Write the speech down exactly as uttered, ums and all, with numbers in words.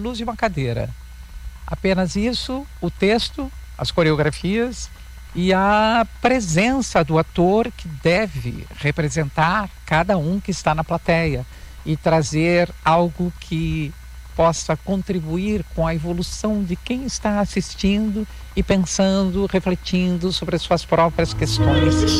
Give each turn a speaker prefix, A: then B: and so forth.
A: luz e uma cadeira. Apenas isso, o texto, as coreografias e a presença do ator que deve representar cada um que está na plateia e trazer algo que possa contribuir com a evolução de quem está assistindo e pensando, refletindo sobre as suas próprias questões.